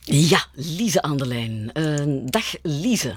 Ja, Lise aan de lijn. Dag Lise.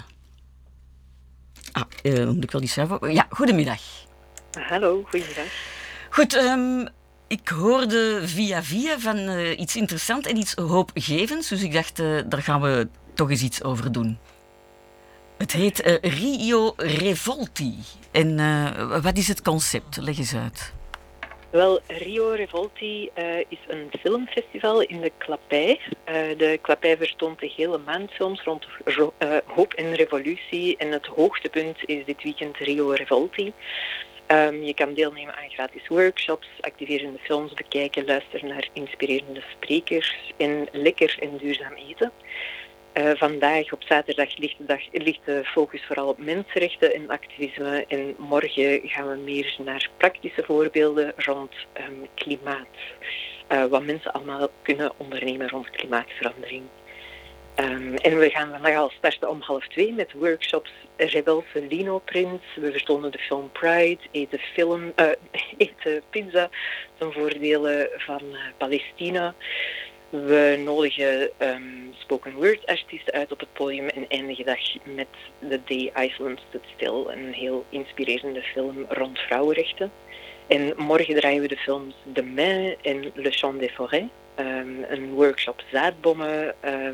Moet ik wel iets schrijven? Ja, goedemiddag. Hallo, goedemiddag. Goed, ik hoorde via via van iets interessants en iets hoopgevends, dus ik dacht, daar gaan we toch eens iets over doen. Het heet Rio Revolti. En wat is het concept? Leg eens uit. Wel, Rio Revolti is een filmfestival in de Klappij. De Klappij vertoont de hele maand films rond hoop en revolutie. En het hoogtepunt is dit weekend Rio Revolti. Je kan deelnemen aan gratis workshops, activerende films bekijken, luisteren naar inspirerende sprekers en lekker en duurzaam eten. Vandaag op zaterdag ligt de focus vooral op mensenrechten en activisme. En morgen gaan we meer naar praktische voorbeelden rond klimaat. Wat mensen allemaal kunnen ondernemen rond klimaatverandering. En we gaan vandaag al starten om 1:30 met workshops Rebelse Lino-prints. We vertonen de film Pride, eten pizza ten voordele van Palestina. We nodigen spoken word artiesten uit op het podium en eindigen de dag met The Day Iceland Stood Still, een heel inspirerende film rond vrouwenrechten. En morgen draaien we de films De Main en Le Chant des Forêts, een workshop zaadbommen.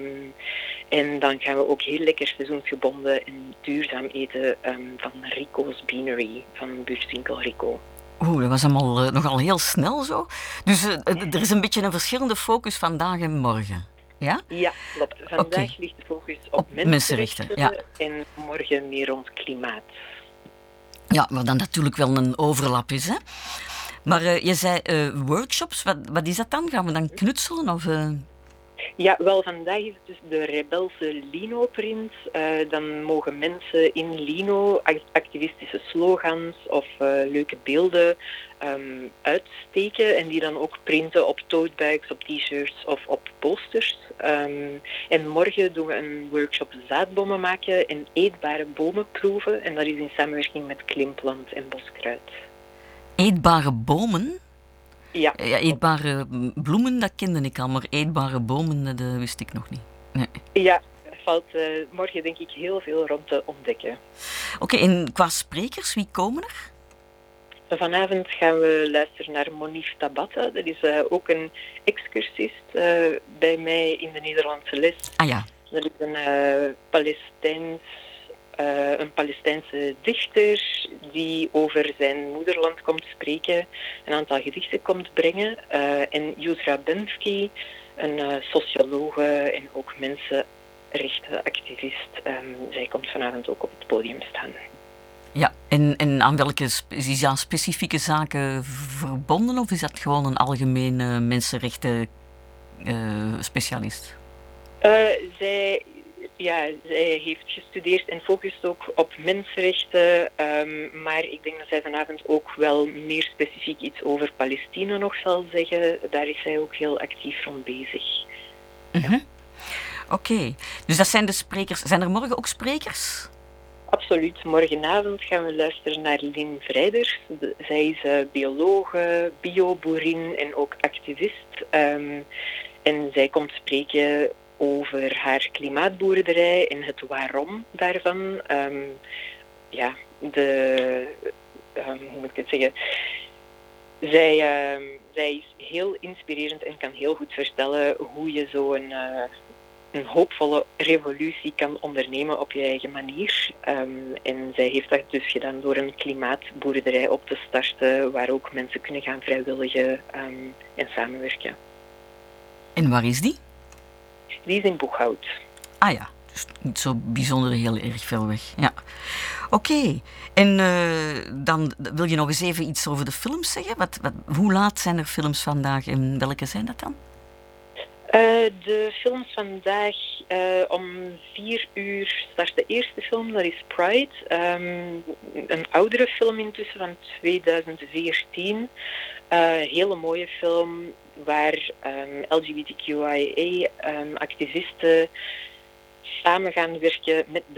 En dan gaan we ook heel lekker seizoensgebonden en duurzaam eten van Rico's Beanery, van buurtwinkel Rico. Oeh, dat was allemaal nogal heel snel zo. Dus er is een beetje een verschillende focus vandaag en morgen. Ja? Ja, klopt. Vandaag ligt de focus op mensenrechten ja. En morgen meer rond klimaat. Ja, maar dan natuurlijk wel een overlap is, hè? Maar je zei workshops, wat is dat dan? Gaan we dan knutselen? Of, Ja, wel, vandaag is het dus de Rebelse Lino-print. Dan mogen mensen in Lino activistische slogans of leuke beelden uitsteken en die dan ook printen op totebags, op t-shirts of op posters. En morgen doen we een workshop zaadbommen maken en eetbare bomen proeven. En dat is in samenwerking met Klimplant en Boskruid. Eetbare bomen? Ja. Ja, eetbare bloemen, dat kende ik al, maar eetbare bomen, dat wist ik nog niet. Nee. Ja, er valt morgen denk ik heel veel rond te ontdekken. Oké, en qua sprekers, wie komen er? Vanavond gaan we luisteren naar Monif Tabata. Dat is ook een excursist bij mij in de Nederlandse les. Ah ja. Dat is een Palestijnse dichter die over zijn moederland komt spreken, een aantal gedichten komt brengen. En Yusra Bensky, een sociologe en ook mensenrechtenactivist. Zij komt vanavond ook op het podium staan. Ja, en aan welke is dat specifieke zaken verbonden of is dat gewoon een algemene mensenrechten specialist? Zij heeft gestudeerd en focust ook op mensenrechten, maar ik denk dat zij vanavond ook wel meer specifiek iets over Palestina nog zal zeggen. Daar is zij ook heel actief rond bezig. Mm-hmm. Ja. Oké, dus dat zijn de sprekers. Zijn er morgen ook sprekers? Absoluut. Morgenavond gaan we luisteren naar Lynn Vrijders. Zij is biologe, bioboerin en ook activist. En zij komt spreken over haar klimaatboerderij en het waarom daarvan. Hoe moet ik het zeggen? Zij is heel inspirerend en kan heel goed vertellen hoe je zo'n een hoopvolle revolutie kan ondernemen op je eigen manier. En zij heeft dat dus gedaan door een klimaatboerderij op te starten, waar ook mensen kunnen gaan vrijwilligen en samenwerken. En waar is die? Die is in Boeghout. Ah ja, dus niet zo bijzonder heel erg ver weg. Ja. Oké. En dan wil je nog eens even iets over de films zeggen? Hoe laat zijn er films vandaag en welke zijn dat dan? De films vandaag om 4:00 start de eerste film, dat is Pride. Een oudere film intussen van 2014. Hele mooie film waar LGBTQIA-activisten samen gaan werken met de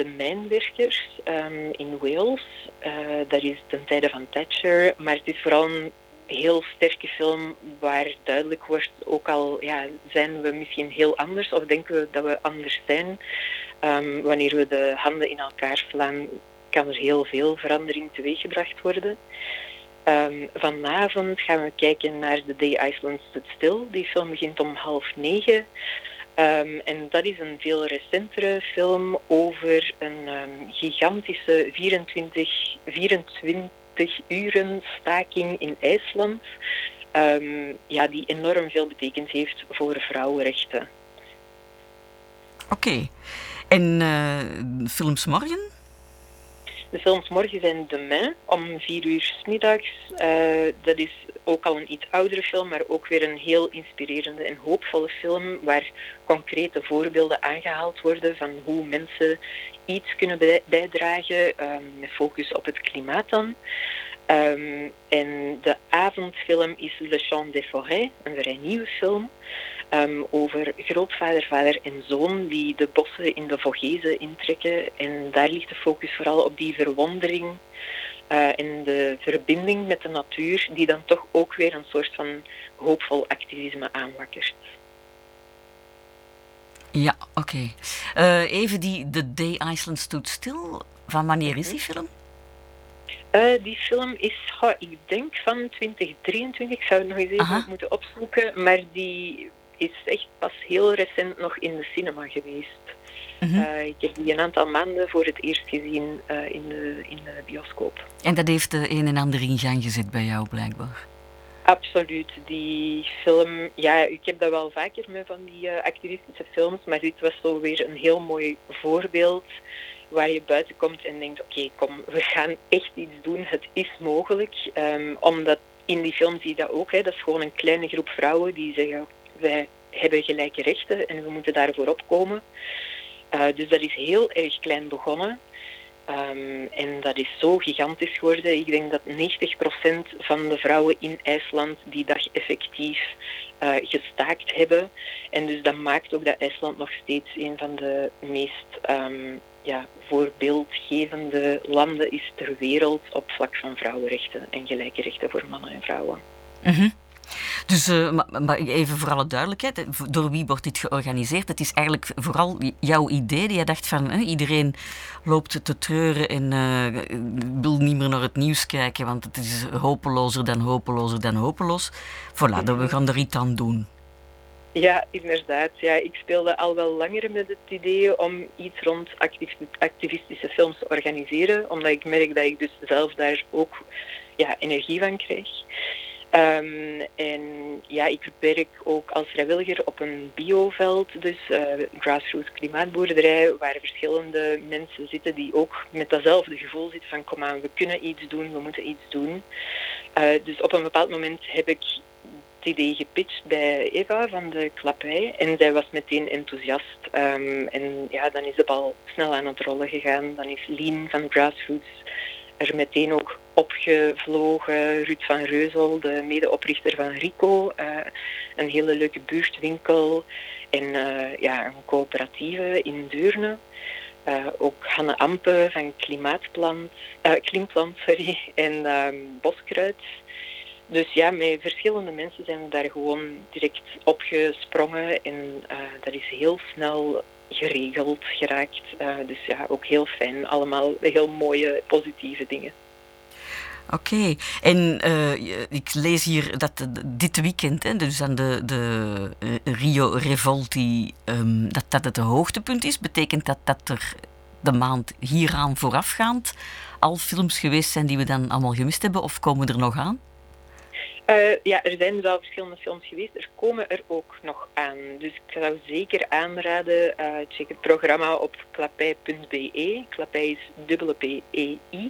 mijnwerkers in Wales. Dat is ten tijde van Thatcher, maar het is vooral heel sterke film waar duidelijk wordt, ook al zijn we misschien heel anders of denken we dat we anders zijn, wanneer we de handen in elkaar slaan, kan er heel veel verandering teweeggebracht worden. Vanavond gaan we kijken naar The Day Iceland Stood Still. Die film begint om 20:30. En dat is een veel recentere film over een gigantische 24 uren staking in IJsland, die enorm veel betekend heeft voor vrouwenrechten. Oké. En films morgen? De films morgen zijn Demain om 4:00 's middags. Dat is ook al een iets oudere film, maar ook weer een heel inspirerende en hoopvolle film waar concrete voorbeelden aangehaald worden van hoe mensen iets kunnen bijdragen, met focus op het klimaat dan. En de avondfilm is Le Chant des Forêts, een vrij nieuwe film. Over grootvader, vader en zoon die de bossen in de Vogezen intrekken. En daar ligt de focus vooral op die verwondering en de verbinding met de natuur, die dan toch ook weer een soort van hoopvol activisme aanwakkert. Ja, oké. Even The Day Iceland Stood Still. Van wanneer is die film? Die film is, ik denk van 2023. Ik zou het nog eens even moeten opzoeken. Maar die is echt pas heel recent nog in de cinema geweest. Ik heb die een aantal maanden voor het eerst gezien in de bioscoop. En dat heeft de een en ander in gang gezet bij jou, blijkbaar? Absoluut. Die film, ik heb dat wel vaker met van die activistische films, maar dit was zo weer een heel mooi voorbeeld waar je buiten komt en denkt, oké, kom, we gaan echt iets doen, het is mogelijk. Omdat in die film zie je dat ook, dat is gewoon een kleine groep vrouwen die zeggen, wij hebben gelijke rechten en we moeten daarvoor opkomen. Dus dat is heel erg klein begonnen. En dat is zo gigantisch geworden. Ik denk dat 90% van de vrouwen in IJsland die dag effectief gestaakt hebben. En dus dat maakt ook dat IJsland nog steeds een van de meest voorbeeldgevende landen is ter wereld op vlak van vrouwenrechten en gelijke rechten voor mannen en vrouwen. Dus maar even voor alle duidelijkheid, door wie wordt dit georganiseerd? Het is eigenlijk vooral jouw idee, die je dacht van iedereen loopt te treuren en wil niet meer naar het nieuws kijken, want het is hopelozer dan hopelozer dan hopeloos. Voilà, we gaan er iets aan doen. Ja, inderdaad. Ja, ik speelde al wel langer met het idee om iets rond activistische films te organiseren, omdat ik merk dat ik dus zelf daar ook energie van krijg. Ik werk ook als vrijwilliger op een bioveld, dus grassroots klimaatboerderij, waar verschillende mensen zitten die ook met datzelfde gevoel zitten van kom aan, we kunnen iets doen, we moeten iets doen. Dus op een bepaald moment heb ik het idee gepitcht bij Eva van de Klapij en zij was meteen enthousiast. Dan is de bal snel aan het rollen gegaan. Dan is Lien van Grassroots er meteen ook opgevlogen. Ruud van Reuzel, de medeoprichter van Rico, een hele leuke buurtwinkel en een coöperatieve in Deurne. Ook Hanne Ampe van Klimplant en Boskruid. Dus met verschillende mensen zijn we daar gewoon direct opgesprongen en dat is heel snel geregeld geraakt. Dus ook heel fijn. Allemaal heel mooie, positieve dingen. Oké. En ik lees hier dat dit weekend, dus aan de Rio Revolti, dat het hoogtepunt is. Betekent dat er de maand hieraan voorafgaand al films geweest zijn die we dan allemaal gemist hebben, of komen er nog aan? Er zijn wel verschillende films geweest. Er komen er ook nog aan. Dus ik zou zeker aanraden, check het programma op klapij.be. Klapij is PPEI.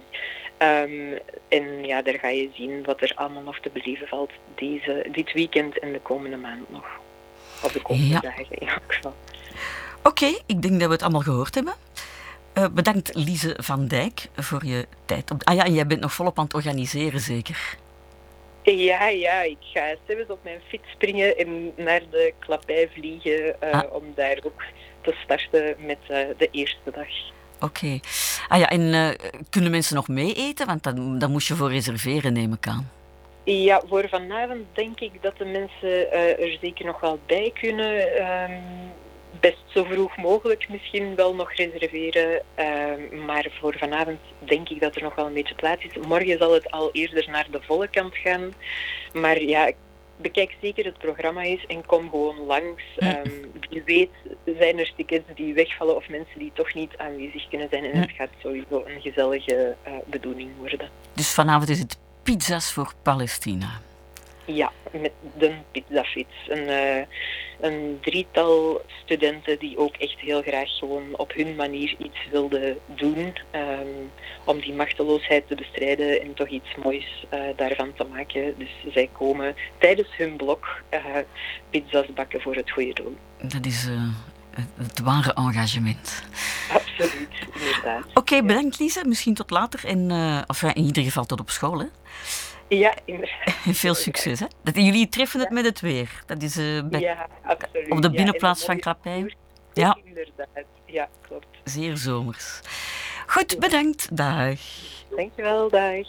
Daar ga je zien wat er allemaal nog te beleven valt dit weekend en de komende maand nog. Of de komende dagen in elk geval. Oké, ik denk dat we het allemaal gehoord hebben. Bedankt Lise van Dijk voor je tijd. En jij bent nog volop aan het organiseren, zeker? Ja, ik ga zelfs op mijn fiets springen en naar de Klapij vliegen om daar ook te starten met de eerste dag. Oké. En kunnen mensen nog mee eten? Want dan moest je voor reserveren, neem ik aan. Ja, voor vanavond denk ik dat de mensen er zeker nog wel bij kunnen. Best zo vroeg mogelijk misschien wel nog reserveren. Maar voor vanavond denk ik dat er nog wel een beetje plaats is. Morgen zal het al eerder naar de volle kant gaan. Maar ja, bekijk zeker het programma eens en kom gewoon langs. Wie weet zijn er tickets die wegvallen of mensen die toch niet aanwezig kunnen zijn. En het gaat sowieso een gezellige bedoeling worden. Dus vanavond is het Pizza's voor Palestina. Ja, met de pizzafiets. Een drietal studenten die ook echt heel graag gewoon op hun manier iets wilden doen. Om die machteloosheid te bestrijden en toch iets moois daarvan te maken. Dus zij komen tijdens hun blok pizza's bakken voor het goede doel. Dat is het ware engagement. Absoluut, inderdaad. Oké, bedankt Lisa. Misschien tot later. En, in ieder geval tot op school, hè? Ja, inderdaad. Veel succes, hè? Jullie treffen het met het weer. Dat is ja, absoluut. op de binnenplaats van Klappijn. Ja, inderdaad. Ja, klopt. Zeer zomers. Goed, bedankt. Dag. Dankjewel, dag.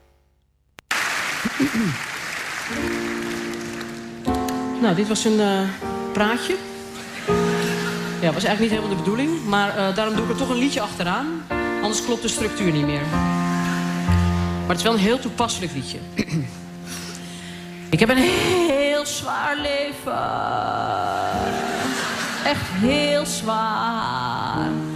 Nou, dit was een praatje. Ja, was eigenlijk niet helemaal de bedoeling. Maar daarom doe ik er toch een liedje achteraan. Anders klopt de structuur niet meer. Maar het is wel een heel toepasselijk liedje. Ik heb een heel zwaar leven. Echt heel zwaar.